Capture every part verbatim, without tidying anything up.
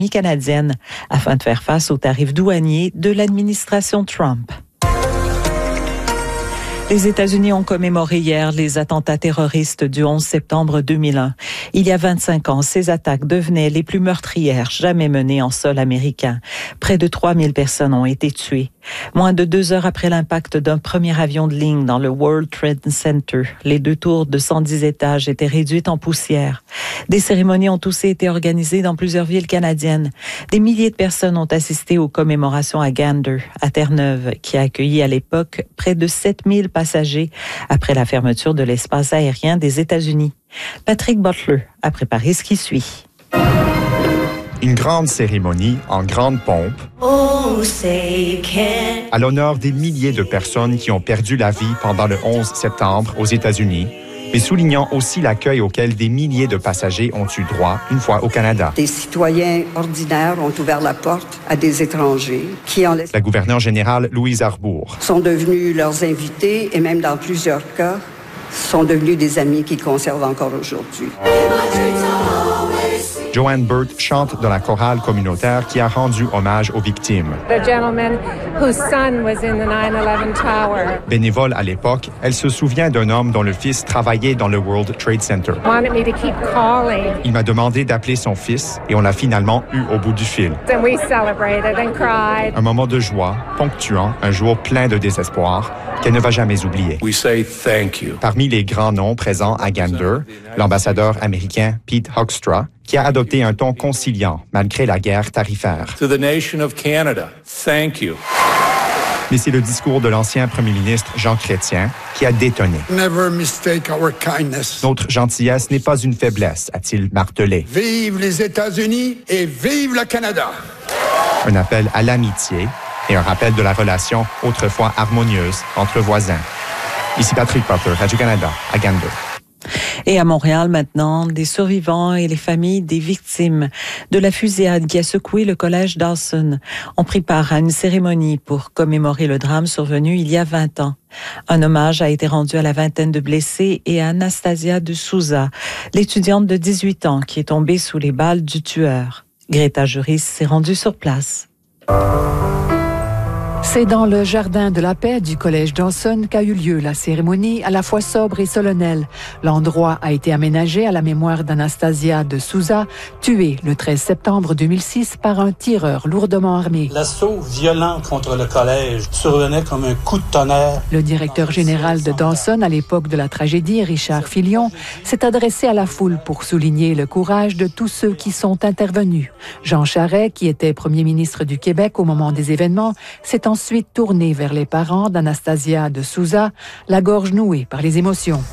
canadienne afin de faire face aux tarifs douaniers de l'administration Trump. Les États-Unis ont commémoré hier les attentats terroristes du onze septembre deux mille un. Il y a vingt-cinq ans, ces attaques devenaient les plus meurtrières jamais menées en sol américain. Près de trois mille personnes ont été tuées. Moins de deux heures après l'impact d'un premier avion de ligne dans le World Trade Center, les deux tours de cent dix étages étaient réduites en poussière. Des cérémonies ont aussi été organisées dans plusieurs villes canadiennes. Des milliers de personnes ont assisté aux commémorations à Gander, à Terre-Neuve, qui a accueilli à l'époque près de sept mille passagers après la fermeture de l'espace aérien des États-Unis. Patrick Butler a préparé ce qui suit. Une grande cérémonie en grande pompe Oh, say can... à l'honneur des milliers de personnes qui ont perdu la vie pendant le onze septembre aux États-Unis, mais soulignant aussi l'accueil auquel des milliers de passagers ont eu droit une fois au Canada. Des citoyens ordinaires ont ouvert la porte à des étrangers qui, en La gouverneure générale Louise Arbour sont devenus leurs invités et même dans plusieurs cas, sont devenus des amis qu'ils conservent encore aujourd'hui. Joanne Burt chante dans la chorale communautaire qui a rendu hommage aux victimes. The gentleman whose son was in the nine eleven tower. Bénévole à l'époque, elle se souvient d'un homme dont le fils travaillait dans le World Trade Center. Wanted me to keep calling. Il m'a demandé d'appeler son fils et on l'a finalement eu au bout du fil. And we celebrated and cried. Un moment de joie, ponctuant un jour plein de désespoir qu'elle ne va jamais oublier. We say thank you. Parmi les grands noms présents à Gander, l'ambassadeur américain Pete Hoekstra, qui a adopté un ton conciliant malgré la guerre tarifaire. To the nation of Canada, thank you. Mais c'est le discours de l'ancien premier ministre Jean Chrétien qui a détonné. Never mistake our kindness. Notre gentillesse n'est pas une faiblesse, a-t-il martelé. Vive les États-Unis et vive le Canada. Un appel à l'amitié et un rappel de la relation autrefois harmonieuse entre voisins. Ici Patrick Butler, Radio-Canada, à Gander. Et à Montréal maintenant, des survivants et les familles des victimes de la fusillade qui a secoué le collège Dawson ont pris part à une cérémonie pour commémorer le drame survenu il y a vingt ans. Un hommage a été rendu à la vingtaine de blessés et à Anastasia de Souza, l'étudiante de dix-huit ans qui est tombée sous les balles du tueur. Greta Juris s'est rendue sur place. C'est dans le jardin de la paix du collège Dawson qu'a eu lieu la cérémonie à la fois sobre et solennelle. L'endroit a été aménagé à la mémoire d'Anastasia de Souza, tuée le treize septembre deux mille six par un tireur lourdement armé. L'assaut violent contre le collège survenait comme un coup de tonnerre. Le directeur général de Dawson à l'époque de la tragédie, Richard Filion, s'est adressé à la foule pour souligner le courage de tous ceux qui sont intervenus. Jean Charest, qui était premier ministre du Québec au moment des événements, s'est ensuite tourné vers les parents d'Anastasia de Souza, la gorge nouée par les émotions.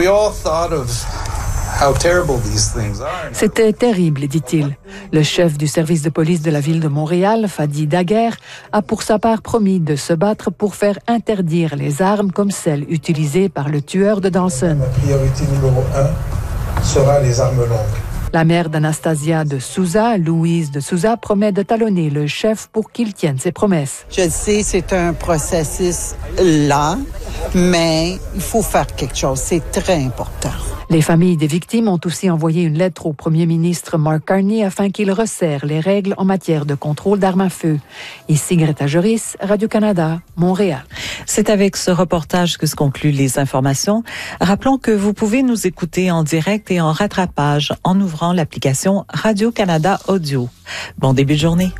C'était terrible, dit-il. Le chef du service de police de la ville de Montréal, Fadi Daguerre, a pour sa part promis de se battre pour faire interdire les armes comme celles utilisées par le tueur de Dawson. La priorité numéro un sera les armes longues. La mère d'Anastasia de Souza, Louise de Souza, promet de talonner le chef pour qu'il tienne ses promesses. Je sais, c'est un processus lent, mais il faut faire quelque chose. C'est très important. Les familles des victimes ont aussi envoyé une lettre au premier ministre Mark Carney afin qu'il resserre les règles en matière de contrôle d'armes à feu. Ici Greta Juris, Radio-Canada, Montréal. C'est avec ce reportage que se concluent les informations. Rappelons que vous pouvez nous écouter en direct et en rattrapage en ouvrant l'application Radio-Canada Audio. Bon début de journée.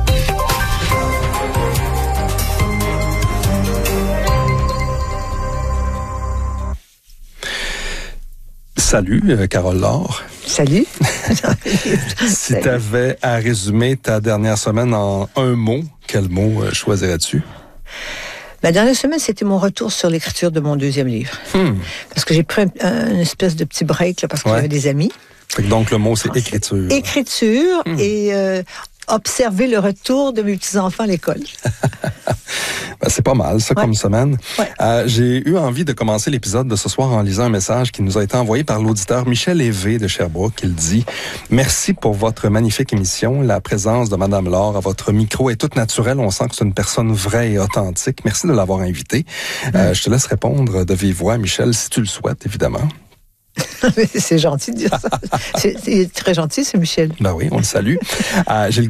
Salut, euh, Carole Laure. Salut. Si tu avais à résumer ta dernière semaine en un mot, quel mot euh, choisirais-tu? La dernière semaine, c'était mon retour sur l'écriture de mon deuxième livre. Hmm. Parce que j'ai pris un, un, une espèce de petit break là, parce que ouais. j'avais des amis. Fait que donc, le mot, c'est écriture. Écriture hmm. et euh, observer le retour de mes petits-enfants à l'école. Ben, c'est pas mal, ça, ouais. comme semaine. Ouais. Euh, j'ai eu envie de commencer l'épisode de ce soir en lisant un message qui nous a été envoyé par l'auditeur Michel Hévé de Sherbrooke. Il dit « Merci pour votre magnifique émission. La présence de Madame Laure à votre micro est toute naturelle. On sent que c'est une personne vraie et authentique. Merci de l'avoir invitée. Mmh. Euh, je te laisse répondre de vive voix, Michel, si tu le souhaites, évidemment. » C'est gentil de dire ça. c'est, c'est très gentil, c'est Michel. Ben oui, on le salue. euh, j'ai le